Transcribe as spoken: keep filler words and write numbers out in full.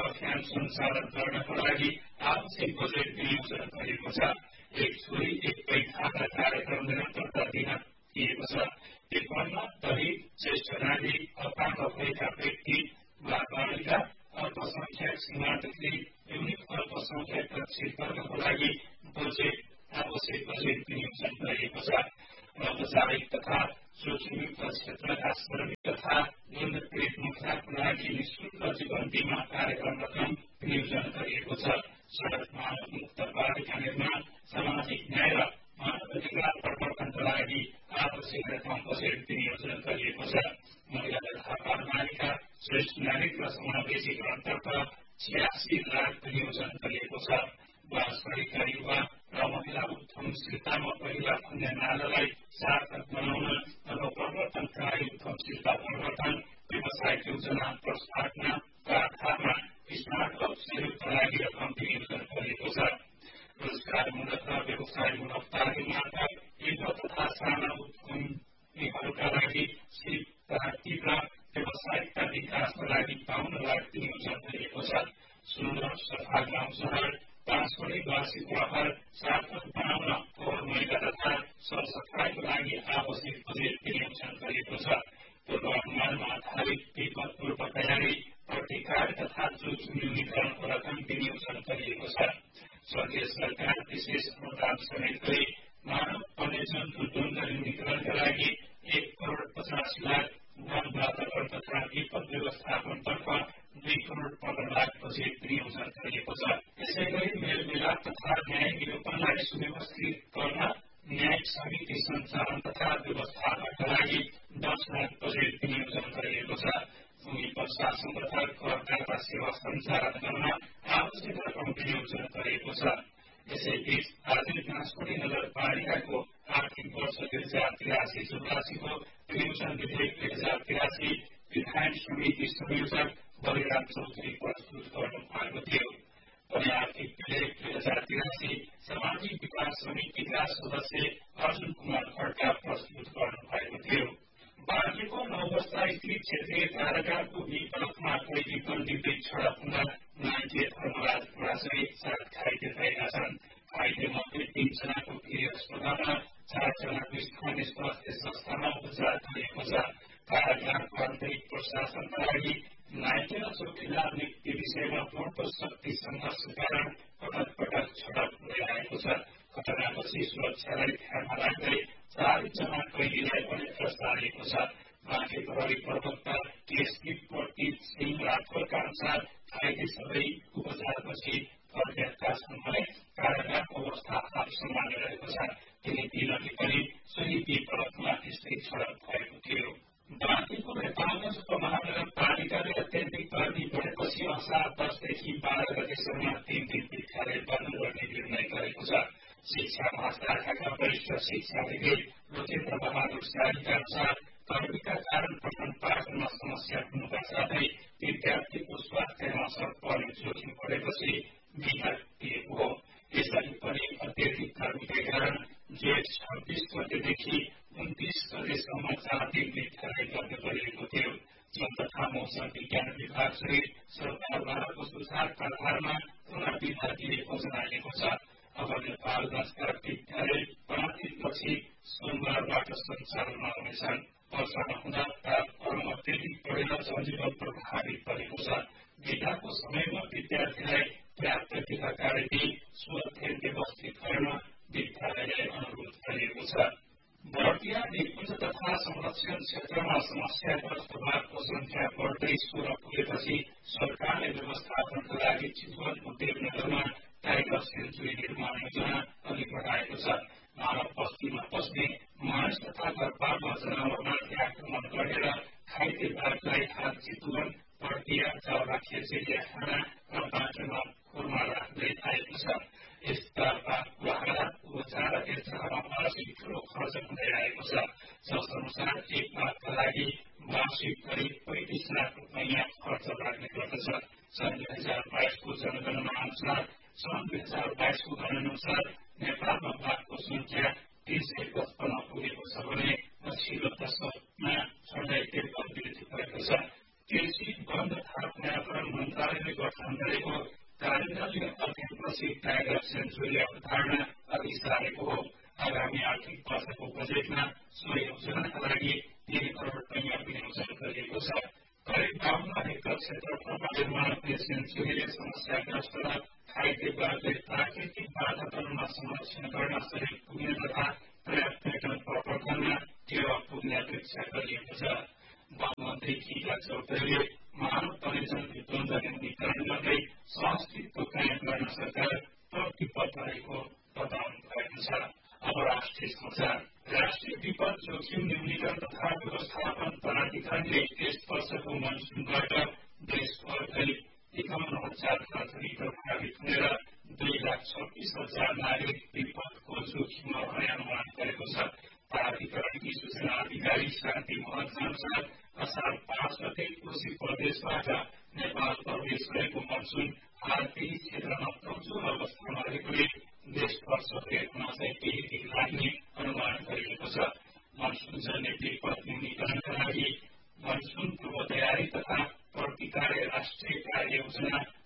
अभियान सञ्चालन गर्नको लागि आवश्यक बजेट विनियोजन गरिएको छ। एक छोरी एक पैखाका कार्यक्रम निरन्तरता दिन दिएको छ। नेपालमा दलित, ज्येष्ठ नागरिक, अपाङ्ग भएका व्यक्ति वा बालिका, अल्पसंख्यक सीमान्तकृत युनिक अल्पसंख्यक लक्षित वर्गको लागि बजेट आवश्यक बजेट विनियोजन गरिएको छ। औपचारिक तथा जोखिमयुक्त क्षेत्रका श्रमिक तथा निम्नपीडित महिलाको लागि निःशुल्क जीवन बीमा कार्यक्रम रकम विनियोजन गरिएको छ। सडक मानव मुक्त बालिका निर्माण, सामाजिक न्याय र मानव अधिकार प्रवर्तनका लागि आवश्यक रकम बजेट विनियोजन गरिएको छ। महिला तथा बाल बालिका, श्रेष्ठ नागरिक र समावेशीकरणतर्फ छयासी लाख विनियोजन गरिएको छ। बालश्रमिकका युवा र महिला उद्यमशीलतामा पहिला भन्ने नारालाई सार्थक बनाउन अब प्रवर्तनकारी उद्यमशीलता प्रवर्तन व्यवसायिक योजना प्रस्तावनाका आधारमा स्मार्ट हब सहयोगका लागि रकम विनियोजन गरिएको छ। रोजगारमूलक र व्यवसायमूलक तालिम मार्फत युवा तथा साना उद्यमीहरूका लागि तीव्र व्यावसायिकता विकासका लागि बाहन्न लाख विनियोजन गरिएको छ। सुन्दर सफा गाउँ सहर पाँच करोड वार्षिक व्यवहार सार्थक बनाउन फोहोर मैला तथा सरसफाइको लागि आवश्यक बजेट विनियोजन गरिएको छ। पूर्वानुमानमा आधारित विपद पूर्व तयारी, प्रतिकार तथा जोखिम न्यूनीकरणको रकम विनियोजन गरिएको छ। स्वर्गीय सरकार विशेष अनुदान समेत गरी मानव वन्यजन्तु द्वन्द न्यूनीकरणका लागि एक करोड पचास लाख, वन वातावरण तथा विपद व्यवस्थापनतर्फ दुई करोड पन्ध्र लाख बजेट विनियोजन गरिएको छ। यसै गरी मेलमिलाप तथा न्याय निरूपणलाई सुव्यवस्थित गर्न न्यायिक समिति सञ्चालन तथा व्यवस्थापनका लागि दस लाख बजेट विनियोजन गरिएको छ। भूमि प्रशासन तथा करदाता सेवा सञ्चालन गर्न आवश्यक रकम विनियोजन गरिएको छ। यसैबीच आज बाँसकोटी नगरपालिकाको आर्थिक वर्ष दुई हजार तिरासी चौरासीको विनियोजन विधेयक दुई हजार तिरासी विधायन समिति संयोजक बलिराम चौधरी प्रस्तुत गर्नु भएको थियो। पनि आर्थिक विधेयक दुई हजार तिरासी सामाजिक विकास समितिका सदस्य अर्जुन कुमार खड्का प्रस्तुत गर्नु भएको थियो। बाँकेको नौबस्ता स्थित क्षेत्रीय कारागारको विपलकमा कैदी बन्दीबीच झडप हुँदा नाइजे धर्मराज बुढासहित सात घाइते भएका छन्। घाइते मध्ये तीनजनाको गृह अस्पतालमा, चारजनाको स्थानीय स्वास्थ्य संस्थामा उपचार गरिएको छ। कारागारको आन्तरिक प्रशासनका लागि नाइजे र चौकीदार नियुक्ति विषयमा पूर्ण शक्ति सङ्घर्षका कारण पटक पटक झडप हुँदै आएको छ। घटनापछि सुरक्षालाई ध्यानमा राख्दै चारैजना कैदीलाई अन्यत्र सारिएको छ। बाँके प्रहरी प्रवक्ता केएसपी प्रतीत सिंह राठौरका अनुसार घाइते सबै उपचारपछि फर्किएका छन् भने कारागारको अवस्था हाल सामान्य रहेको छ। तिनी दिनअघि पनि सोही विपलकमा यस्तै झडप भएको थियो। बाँकेको नेपालगञ्ज उपमहानगरपालिकाले अत्याधिक गर्मी बढेपछि असार दसदेखि बाह्र गतेसम्म तीन दिन विद्यालय बन्द गर्ने निर्णय गरेको छ। शिक्षा महाशाखाका वरिष्ठ शिक्षाविद लोकेन्द्र बहादुर शाहीका अनुसार गर्मीका कारण पठन पाठनमा समस्या हुनुका साथै विद्यार्थीको स्वास्थ्यमा असर पर्ने जोखिम बढेपछि बिदा दिएको हो। यसअघि पनि अत्याधिक गर्मीका कारण जेठ छब्बीस गतेदेखि उन्तीस गतेसम्म चार दिन विद्यालय बन्द गरिएको थियो। जल तथा मौसम विज्ञान विभाग सहित सरकारद्वाराको सुझावका आधारमा पुनः बिदा दिएको जनाइएको छ। अब नेपालगञ्जका विद्यालय पाँच दिनपछि सोमबारबाट सञ्चालनमा आउनेछन्। वर्षामा हुँदा तापक्रम अत्याधिक बढेर जनजीवन प्रभावित बनेको छ। बिदाको समयमा विद्यार्थीलाई पर्याप्त गृहकार्य स्वाध्ययन व्यवस्थित गर्न विद्यालयलाई अनुरोध गरिएको छ। बर्दिया निकुञ्ज तथा संरक्षण क्षेत्रमा समस्याग्रस्त बाघको संख्या बढ्दै सोह्र पुगेपछि सरकारले व्यवस्थापनका लागि चितवनको देवनगरमा टाइगर सेन्चुरी निर्माण योजना अघि बढाएको छ। मानव बस्तीमा बस्ने मानिस तथा घरपालुवा जनावरमाथि आक्रमण गरेर घाइते बाघलाई हाल चितवन, बर्दिया, जावलाखेल चिडियाखाना र बाँकेमा खोरमा राख्दै आएको छ। यस्ता बाघको हालत, उपचार र हेरचाहमा वार्षिक ठूलो खर्च हुँदै आएको छ। जस अनुसार एक बाघका लागि वार्षिक करिब पैंतिस लाख रुपियाँ खर्च लाग्ने गर्दछ। सन् दुई हजार बाइसको जनगणना अनुसार सन् दुई हजार बाइसको गणना नेपालमा बाघको संख्या तीन सय पचपन्न पुगेको छ भने पछिल्लो दशकमा झण्डै त्रिपन्न वृद्धि भएको छ। कृषि बन्द थाप न्यायकरण मन्त्रालयले गठन गरेको कार्यदलले अध्यक्ष टाइगर सेन्चुरी अवधारणा अघि सारेको हो। आगामी आर्थिक वर्षको बजेटमा सो योजनाका लागि तीन करोड रुपियाँ विनियोजन गरिएको छ। करिब बाहन्न हेक्टर क्षेत्रफलमा निर्माण हुने सेन्चुरीले समस्याग्रस्त र खाद्य प्राकृतिक वातावरणमा संरक्षण गर्न सहयोग पुग्ने तथा पर्याप्त टन प्रवर्धनमा टेवा पुग्ने अपेक्षा गरिएको छ। वन मन्त्री किला चौधरीले मानव वन्यजन विद्वन्द न्यूनीकरण गर्दै सहअस्तित्व कायम गर्न सरकार प्रतिबद्ध रहेको बताउनु भएको छ। अब राष्ट्रिय समाचार। राष्ट्रिय विपद जोखिम न्यूनीकरण तथा व्यवस्थापन प्राधिकरणले यस वर्षको मनसुनबाट देशभरकै एकाउन्न हजार घरधनी प्रभावित हुनेर दुई लाख छब्बीस हजार नागरिक विपदको जोखिममा रहने अनुमान गरेको छ। प्राधिकरणकी सूचना अधिकारी शान्ति महतका अनुसार असार पाँच गते कोशी प्रदेशबाट नेपाल प्रवेश गरेको मनसुन हाल केही क्षेत्रमा कमजोर अवस्थामा रहेकोले देशभर सक्रियमा चाहिँ केही दिन लाग्ने अनुमान गरिएको छ। मनसुनजन्य विपद न्यूनीकरणका लागि मनसुन पूर्व तयारी तथा प्रतिकार राष्ट्रिय कार्य योजना